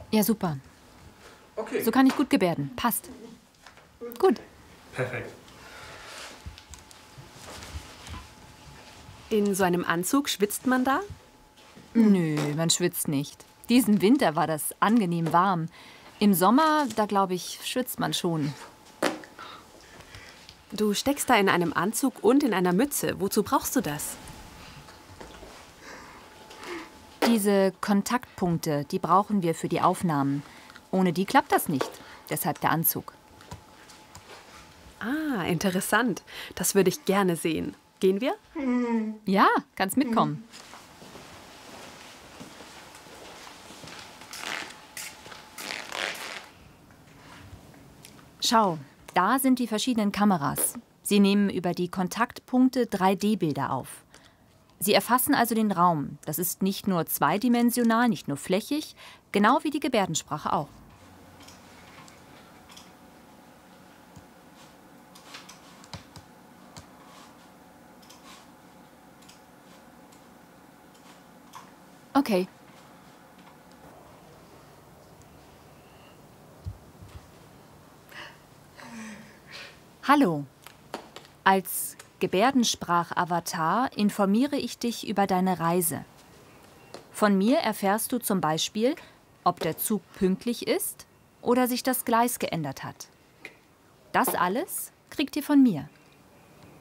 Ja, super. Okay. So kann ich gut gebärden. Passt. Gut. Perfekt. In so einem Anzug schwitzt man da? Nö, man schwitzt nicht. Diesen Winter war das angenehm warm. Im Sommer, da glaube ich, schwitzt man schon. Du steckst da in einem Anzug und in einer Mütze. Wozu brauchst du das? Diese Kontaktpunkte, die brauchen wir für die Aufnahmen. Ohne die klappt das nicht. Deshalb der Anzug. Ah, interessant. Das würde ich gerne sehen. Gehen wir? Ja, kannst mitkommen. Schau, da sind die verschiedenen Kameras. Sie nehmen über die Kontaktpunkte 3D-Bilder auf. Sie erfassen also den Raum. Das ist nicht nur zweidimensional, nicht nur flächig, genau wie die Gebärdensprache auch. Okay. Hallo. Als Gebärdensprach-Avatar informiere ich dich über deine Reise. Von mir erfährst du zum Beispiel, ob der Zug pünktlich ist oder sich das Gleis geändert hat. Das alles kriegt ihr von mir.